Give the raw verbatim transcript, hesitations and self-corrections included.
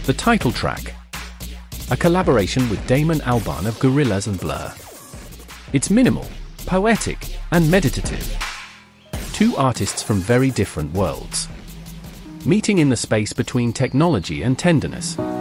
The title track, a collaboration with Damon Albarn of Gorillaz and Blur. It's minimal, poetic, and meditative. Two artists from very different worlds, meeting in the space between technology and tenderness.